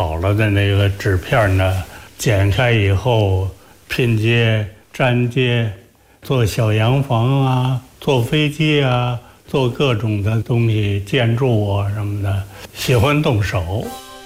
好了的那个纸片呢，剪开以后拼接、粘接，做小洋房啊，做飞机啊，做各种的东西，建筑啊什么的，喜欢动手。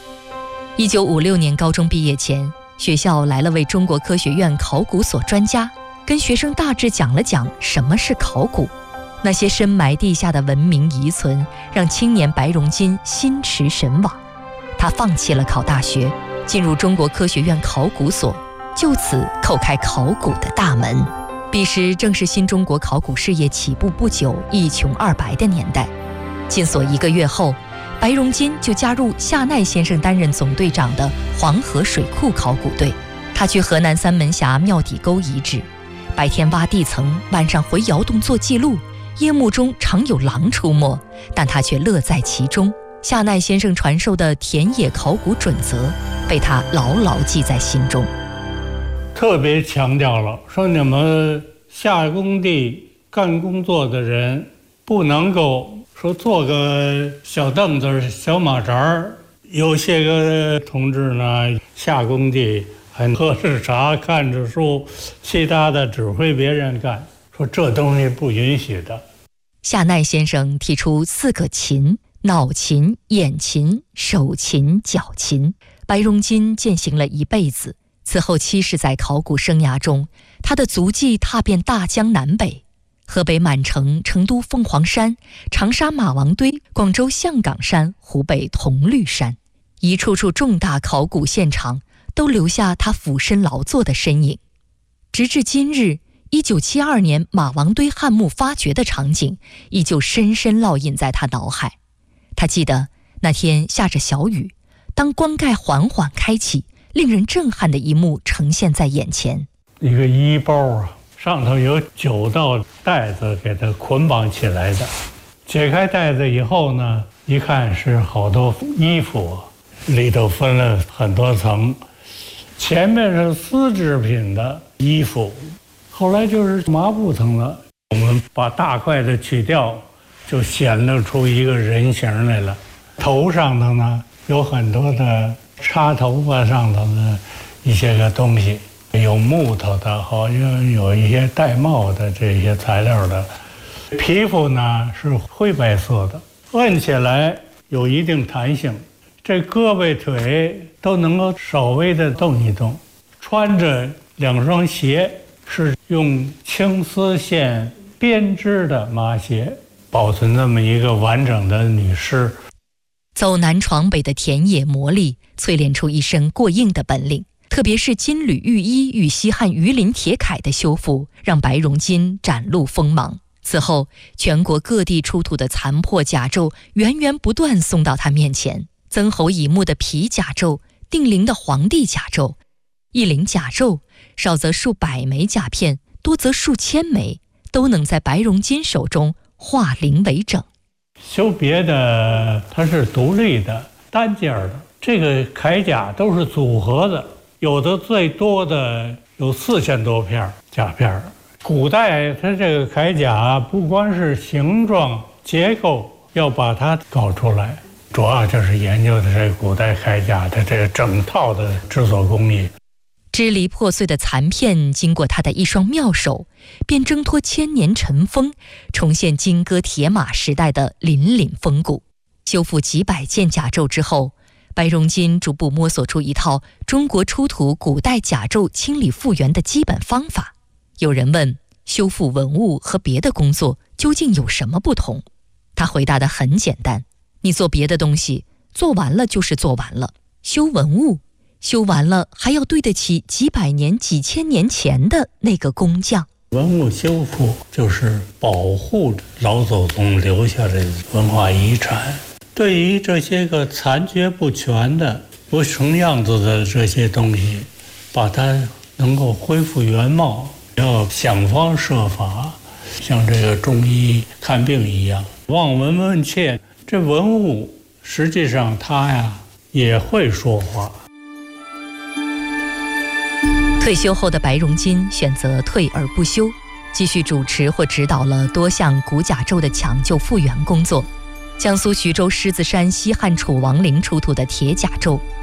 1956年高中毕业前，学校来了位中国科学院考古所专家，跟学生大致讲了讲什么是考古。那些深埋地下的文明遗存，让青年白荣金心驰神往。他放弃了考大学，进入中国科学院考古所，就此叩开考古的大门。彼时正是新中国考古事业起步不久、一穷二白的年代。进所1个月后，白荣金就加入夏奈先生担任总队长的黄河水库考古队。他去河南三门峡庙底沟遗址，白天挖地层，晚上回窑洞做记录。夜幕中常有狼出没，但他却乐在其中。夏奈先生传授的田野考古准则被他牢牢记在心中， 特别强调了说，你们下工地干工作的人不能够说坐个小凳子、小马扎。有些个同志呢，下工地还喝着茶、看着书，其他的指挥别人干，说这东西不允许的。 夏奈先生提出4个勤：脑勤、眼勤、手勤、脚勤。白荣金践行了一辈子。此后70载考古生涯中，他的足迹踏遍大江南北，河北满城、成都凤凰山、长沙马王堆、广州象岗山、湖北铜绿山，一处处重大考古现场都留下他俯身劳作的身影。直至今日，1972年马王堆汉墓发掘的场景依旧深深烙印在他脑海。他记得那天下着小雨，当棺盖缓缓开启，令人震撼的一幕呈现在眼前。 一个衣包啊，上头有9道带子给它捆绑起来的。解开带子以后呢，一看是好多衣服，里头分了很多层。前面是丝织品的衣服，后来就是麻布层了。我们把大块的取掉，就显露出一个人形来了。头上头呢有很多的插头发上头的一些个东西，有木头的，好像有一些带帽的这些材料的。皮肤呢是灰白色的，摁起来有一定弹性，这胳膊腿都能够稍微的动一动。穿着2双鞋，是用青丝线编织的麻鞋，保存这么一个完整的女尸。 走南闯北的田野磨砺，淬炼出一身过硬的本领。特别是金缕玉衣与西汉鱼鳞铁铠的修复，让白荣金展露锋芒。此后，全国各地出土的残破甲胄源源不断送到他面前。曾侯乙墓的皮甲胄，定陵的黄帝甲胄，一陵甲胄少则数百枚甲片，多则数千枚，都能在白荣金手中化零为整。 修别的它是独立的单件的，这个铠甲都是组合的，有的最多的有4000多片甲片。古代它这个铠甲不光是形状结构要把它搞出来，主要就是研究的这古代铠甲的这个整套的制作工艺。 支离破碎的残片经过他的一双妙手，便挣脱千年尘封，重现金戈铁马时代的凛凛风骨。修复几百件甲胄之后，白荣金逐步摸索出一套中国出土古代甲胄清理复原的基本方法。有人问，修复文物和别的工作究竟有什么不同？他回答得很简单，你做别的东西，做完了就是做完了，修文物修完了还要对得起几百年几千年前的那个工匠。 文物修复就是保护老祖宗留下的文化遗产，对于这些个残缺不全的不成样子的这些东西，把它能够恢复原貌，要想方设法，像这个中医看病一样，望闻问切。这文物实际上它呀也会说话。 退休后的白荣金选择退而不休，继续主持或指导了多项古甲胄的抢救复原工作。江苏徐州狮子山西汉楚王陵出土的铁甲胄，